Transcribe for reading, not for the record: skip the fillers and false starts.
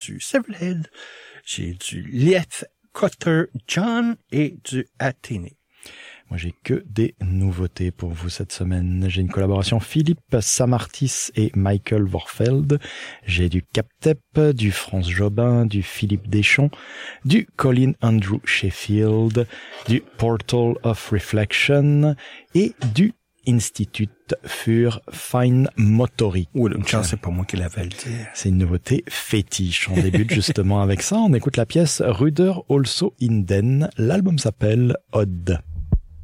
du Severhead, j'ai du Lieth Cotter John et du Athénée. Moi, j'ai que des nouveautés pour vous cette semaine. J'ai une collaboration Philippe Samartis et Michael Vorfeld. J'ai du Captep, du France Jobin, du Philippe Deschamps, du Colin Andrew Sheffield, du Portal of Reflection et du Institute für Feinmotorik. Ouh, une chance, c'est pas moi qui l'avais le dire. C'est une nouveauté fétiche. On débute justement avec ça. On écoute la pièce Ruder also in den. L'album s'appelle Odd.